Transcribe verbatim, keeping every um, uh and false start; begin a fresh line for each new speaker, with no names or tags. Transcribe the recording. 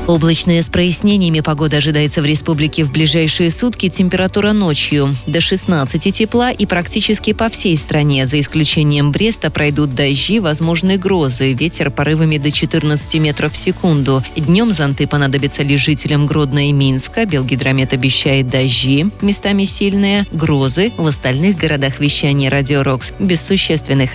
Облачная с прояснениями погода ожидается в республике в ближайшие сутки. Температура ночью до шестнадцати тепла и практически по всей стране. За исключением Бреста пройдут дожди, возможны грозы. Ветер порывами до четырнадцати метров в секунду. Днем зонты понадобятся лишь жителям Гродно и Минска. Белгидромет обещает дожди, местами сильные, грозы. В остальных городах вещания Радио Рокс без существенных